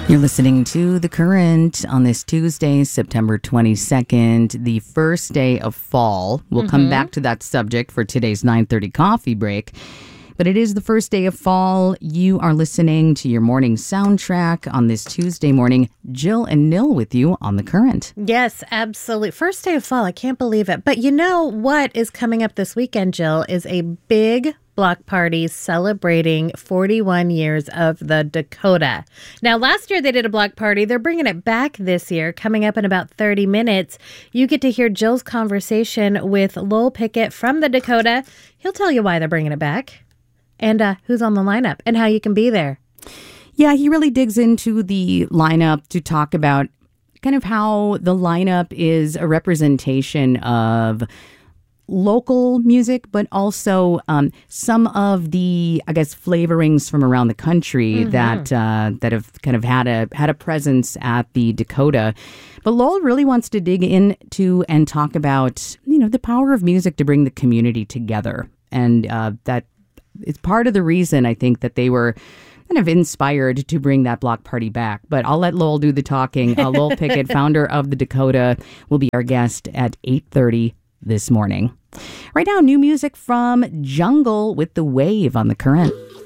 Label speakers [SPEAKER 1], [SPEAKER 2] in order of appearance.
[SPEAKER 1] You're listening to The Current on this Tuesday, September 22nd, the first day of fall. We'll come back to that subject for today's 9:30 coffee break. But it is the first day of fall. You are listening to your morning soundtrack on this Tuesday morning. Jill and Nil with you on The Current.
[SPEAKER 2] Yes, absolutely. First day of fall. I can't believe it. But you know what is coming up this weekend, Jill, is a big block party celebrating 41 years of the Dakota. Now, last year they did a block party. They're bringing it back this year. Coming up in about 30 minutes, you get to hear Jill's conversation with Lowell Pickett from the Dakota. He'll tell you why they're bringing it back and who's on the lineup and how you can be there.
[SPEAKER 1] Yeah, he really digs into the lineup to talk about kind of how the lineup is a representation of local music, but also some of the, I guess, flavorings from around the country that have kind of had a presence at the Dakota. But Lowell really wants to dig into and talk about, the power of music to bring the community together. And that is part of the reason I think that they were kind of inspired to bring that block party back. But I'll let Lowell do the talking. Lowell Pickett, founder of the Dakota, will be our guest at 8:30 this morning. Right now, new music from Jungle with The Wave on The Current.